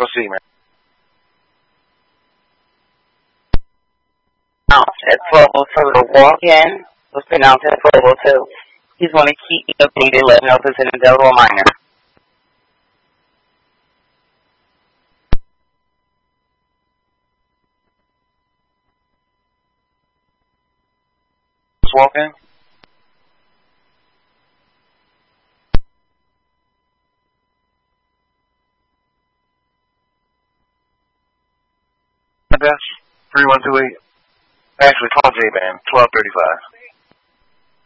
Proceed, man. At 12:02, the walk-in was pronounced at 12:02. He's going to keep you updated, let me know if it's an adult or minor. Walk-in? That's 3128. Actually, call J-Band, 1235.